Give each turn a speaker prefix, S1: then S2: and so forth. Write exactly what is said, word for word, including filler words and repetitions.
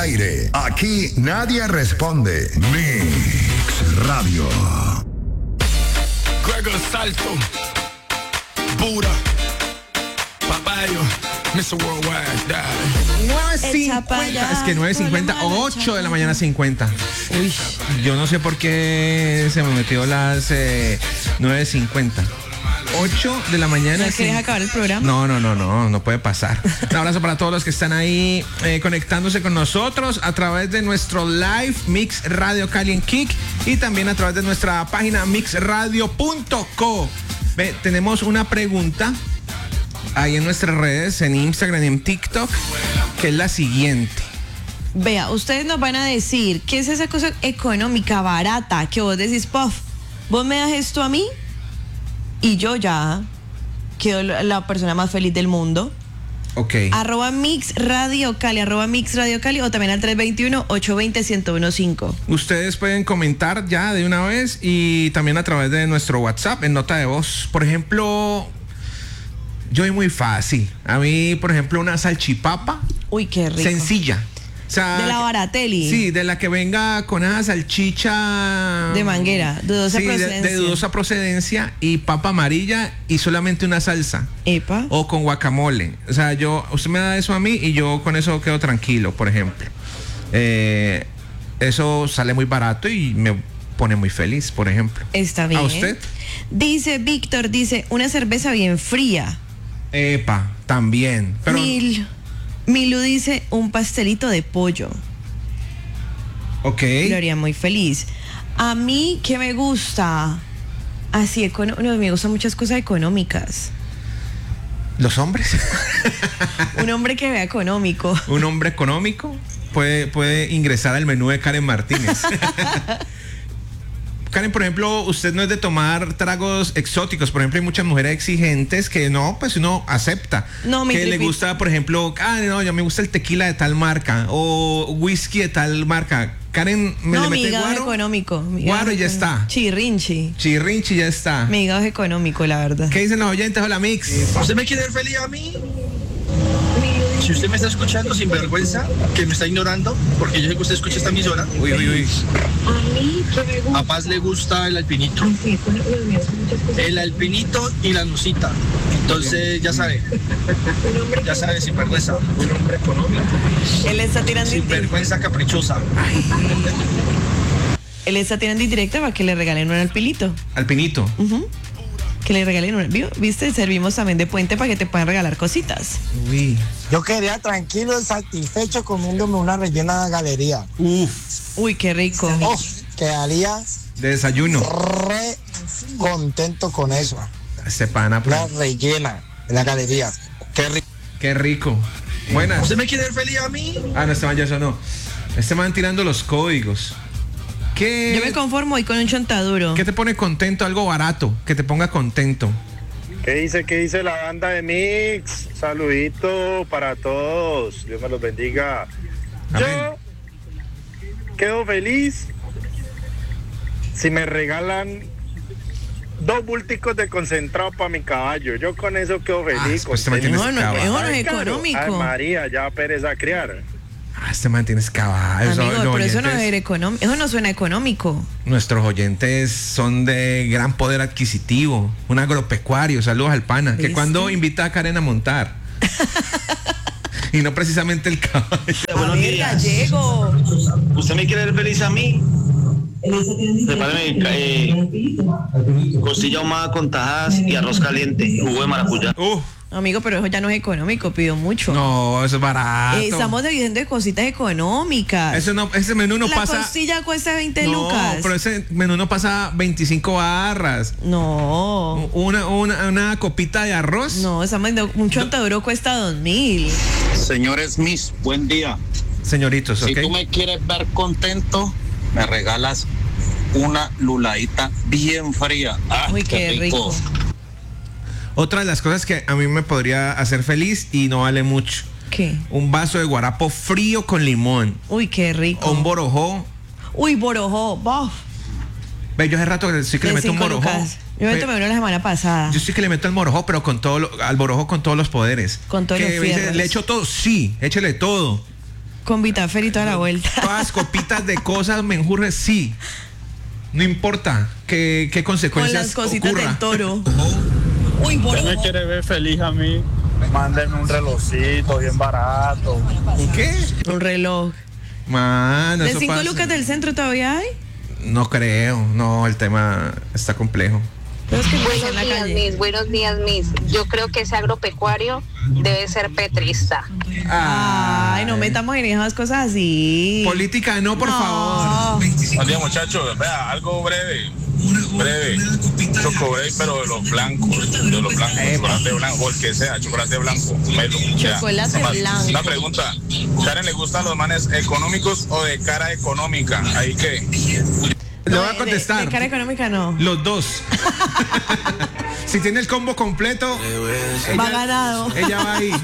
S1: aire. Aquí nadie responde. Mix Radio.
S2: Gregor Salto, Buda, Papayo, mister Worldwide, dale.
S3: nueve cincuenta. Es que nueve cincuenta, ocho de la mañana cincuenta. Uy, yo no sé por qué se me metió las eh, nueve cincuenta. ocho de la mañana.
S4: ¿No querés acabar el programa?
S3: No, no, no, no, no puede pasar. Un abrazo para todos los que están ahí eh, conectándose con nosotros a través de nuestro live Mix Radio Cali en Kick y también a través de nuestra página mix radio punto co. Ve, tenemos una pregunta ahí en nuestras redes, en Instagram y en TikTok, que es la siguiente.
S4: Vea, ustedes nos van a decir, ¿qué es esa cosa económica, barata, que vos decís, puff, vos me das esto a mí y yo ya quedo la persona más feliz del mundo?
S3: Ok.
S4: Arroba Mix Radio Cali, arroba Mix Radio Cali o también al tres dos uno, ocho dos cero, uno uno cinco.
S3: Ustedes pueden comentar ya de una vez y también a través de nuestro WhatsApp en nota de voz. Por ejemplo, yo soy muy fácil. A mí, por ejemplo, una salchipapa.
S4: Uy, qué rico.
S3: Sencilla. O sea,
S4: de la Baratelli.
S3: Sí, de la que venga con esa salchicha
S4: de manguera, dudosa
S3: sí,
S4: procedencia.
S3: De, de dudosa procedencia y papa amarilla y solamente una salsa.
S4: Epa.
S3: O con guacamole. O sea, yo, usted me da eso a mí y yo con eso quedo tranquilo, por ejemplo. Eh, eso sale muy barato y me pone muy feliz, por ejemplo.
S4: Está bien.
S3: ¿A usted?
S4: Dice Víctor, dice, una cerveza bien fría.
S3: Epa, también. Pero
S4: Mil. Milu dice un pastelito de pollo.
S3: ok.
S4: Gloria, muy feliz. A mí, ¿qué me gusta? Así, econo- no, me gustan muchas cosas económicas.
S3: ¿Los hombres?
S4: Un hombre que vea económico.
S3: Un hombre económico puede, puede ingresar al menú de Karen Martínez. Karen, por ejemplo, usted no es de tomar tragos exóticos. Por ejemplo, hay muchas mujeres exigentes que no, pues uno acepta.
S4: No, mi
S3: que le
S4: tripi-
S3: gusta, por ejemplo, ah, no, ya me gusta el tequila de tal marca o whisky de tal marca. Karen, me
S4: no,
S3: le
S4: mi
S3: mete
S4: hígado es
S3: guaro.
S4: económico. mi
S3: Guaro
S4: hígado
S3: y ya
S4: es
S3: está.
S4: Chirrinchi.
S3: Chirrinchi ya está.
S4: Mi hígado es económico, la verdad.
S3: ¿Qué dicen los oyentes? Hola, Mix.
S5: ¿Usted me quiere ver feliz a mí? Si usted me está escuchando sin vergüenza, que me está ignorando, porque yo sé que usted escucha esta emisora.
S3: Uy, uy, uy.
S5: A Paz le gusta el alpinito. El alpinito y la nusita. Entonces, ya sabe. Ya sabe, sin vergüenza. Un hombre económico.
S4: Él está tirando
S5: Sin
S4: indi-
S5: vergüenza caprichosa.
S4: Él está tirando indirecta para que le regalen un alpilito.
S3: Alpinito.
S4: Ujú. Que le regalen un... ¿Vio? ¿Viste? Servimos también de puente para que te puedan regalar cositas.
S3: Uy.
S6: Yo quería tranquilo y satisfecho comiéndome una rellena de galería.
S3: Uf.
S4: Uy, qué rico.
S6: Oh, quedaría
S3: De desayuno.
S6: re contento con eso.
S3: Este pana, pues,
S6: La rellena de la galería. Qué rico.
S3: qué rico. Buenas.
S5: ¿Usted me quiere ver feliz a mí?
S3: Ah, no, este man ya sonó. Este man tirando los códigos. ¿Qué,
S4: Yo me conformo hoy con un chontaduro.
S3: ¿Qué te pone contento? Algo barato, que te ponga contento.
S7: ¿Qué dice, qué dice la banda de Mix? Saludito para todos. Dios me los bendiga.
S3: Amén.
S7: Yo quedo feliz si me regalan dos bulticos de concentrado para mi caballo. Yo con eso quedo feliz.
S3: Ah, pues te mantienes
S4: No, no,
S3: caballo.
S4: eso no es
S7: Ay, caro.
S4: económico.
S7: Ay, María, ya pereza a criar.
S3: Ah, este man tienes caballo.
S4: Amigo,
S3: Los
S4: pero eso no,
S3: oyentes-
S4: es económico. Eso no suena económico.
S3: Nuestros oyentes son de gran poder adquisitivo. Un agropecuario. Saludos al pana. Que
S4: ¿Viste?
S3: cuando invita a Karen a montar. Y no precisamente el caballo.
S5: Buenos
S4: A ver,
S5: días.
S4: gallego.
S5: ¿Usted me quiere ver feliz a mí? Prepárame eh, costilla ahumada con tajadas y arroz caliente y jugo de maracuyá.
S3: Uf.
S4: Amigo, pero eso ya no es económico, pido mucho.
S3: No, eso es barato.
S4: Eh, estamos diciendo de cositas económicas.
S3: Eso no, ese menú no
S4: la
S3: pasa.
S4: costilla cuesta veinte
S3: No,
S4: lucas.
S3: pero ese menú no pasa veinticinco barras.
S4: No,
S3: Una, una, una copita de arroz.
S4: no, estamos diciendo un chontaduro cuesta dos mil.
S8: Señores Miss, buen día.
S3: Señoritos,
S8: Si
S3: ¿ok?
S8: tú me quieres ver contento, me regalas una luladita bien fría. Ah,
S4: Uy, qué rico.
S3: Otra de las cosas que a mí me podría hacer feliz y no vale mucho.
S4: ¿Qué?
S3: Un vaso de guarapo frío con limón.
S4: Uy, qué rico.
S3: O un borojó.
S4: Uy, borojó, bof.
S3: Ve, yo hace rato que sí que
S4: De
S3: le meto un
S4: cinco
S3: borojó.
S4: lucas. Yo me
S3: Ve,
S4: tomé uno la semana pasada.
S3: Yo sí que le meto al borojó, pero con todo lo- al borojó con todos los poderes.
S4: Con todos
S3: que
S4: los
S3: me dice,
S4: fierros.
S3: ¿le echo todo? Sí, échele todo.
S4: con Vitafer y toda la vuelta.
S3: Todas copitas de cosas, menjurres, sí. No importa qué, qué consecuencias
S4: Con las cositas
S3: ocurra.
S4: del toro.
S5: Uy, ¿usted me quiere ver feliz a mí? Mándenme un relojcito bien barato.
S3: ¿Un qué?
S4: Un reloj.
S3: Mano,
S4: ¿De
S3: eso
S4: cinco
S3: pasa.
S4: lucas del centro todavía hay?
S3: No creo, no, el tema está complejo.
S4: Pero es que no está en
S9: Buenos
S4: la
S9: días,
S4: calle.
S9: Miss. Buenos días, Miss. Yo creo que ese agropecuario debe ser petrista.
S4: Ay, no metamos en esas cosas así.
S3: Política no, por favor.
S10: Buen día, muchachos. Vea, algo breve. Breve. Chocolate, pero de los blancos. De los blancos. Chocolate blanco, o el que sea, chocolate blanco. Melo.
S4: Chocolate
S10: Ya.
S4: blanco.
S10: Una pregunta. ¿Karen le gustan los manes económicos o de cara económica? Ahí que.
S3: Le voy a
S4: De-
S3: contestar.
S4: De, de cara económica no.
S3: Los dos. Si tiene el combo completo,
S4: Va ganado.
S3: ella va ahí.